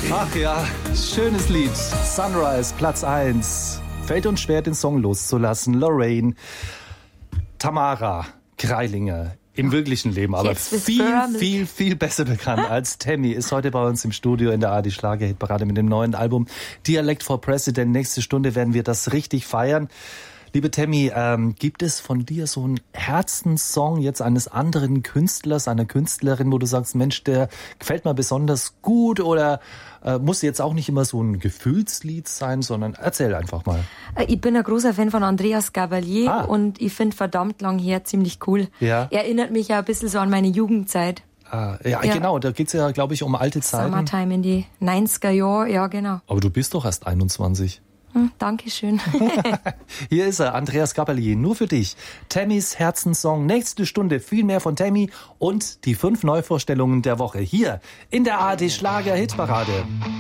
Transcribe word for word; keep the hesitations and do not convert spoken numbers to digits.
Ach ja, schönes Lied. Sunrise, Platz eins. Fällt uns schwer, den Song loszulassen. Lorraine, Tamara Greilinger. Im wirklichen Leben, aber viel, viel, viel besser bekannt als Tammy, ist heute bei uns im Studio in der A R D Schlager-Hitparade mit dem neuen Album Dialect for President. Nächste Stunde werden wir das richtig feiern. Liebe Tammy, ähm, gibt es von dir so einen Herzenssong jetzt eines anderen Künstlers, einer Künstlerin, wo du sagst, Mensch, der gefällt mir besonders gut, oder äh, muss jetzt auch nicht immer so ein Gefühlslied sein, sondern erzähl einfach mal. Ich bin ein großer Fan von Andreas Gabalier ah. und ich finde verdammt lang her ziemlich cool. Ja. Erinnert mich ja ein bisschen so an meine Jugendzeit. Ah, ja, ja, genau, da geht's ja, glaube ich, um alte Zeiten. Summertime in die neunziger Jahre, ja genau. Aber du bist doch erst einundzwanzig. Hm, Dankeschön. Hier ist er, Andreas Gabalier, nur für dich. Tammys Herzenssong, nächste Stunde viel mehr von Tammy und die fünf Neuvorstellungen der Woche hier in der A R D Schlager-Hitparade.